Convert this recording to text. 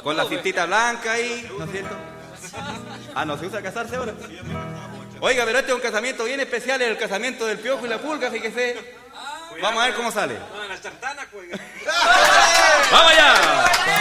Con la cintita blanca ahí, ¿no es cierto? Ah, ¿no se usa casarse ahora? Oiga, pero este es un casamiento bien especial, es el casamiento del Piojo y la Pulga, fíjese. Vamos a ver cómo sale. No, en la chartana, pues. ¡Vamos allá!